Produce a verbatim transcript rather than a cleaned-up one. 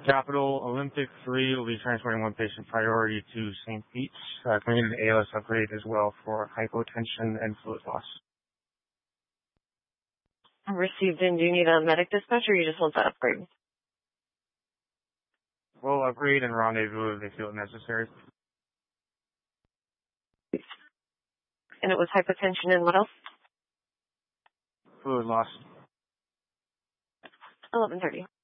Capital Olympic three will be transporting one patient priority to Saint Pete's. Uh, can we get an A L S upgrade as well for hypotension and fluid loss? Received, and do you need a medic dispatch, or you just want that upgrade? We'll upgrade and rendezvous if they feel it necessary. And it was hypotension and what else? Fluid loss. eleven thirty.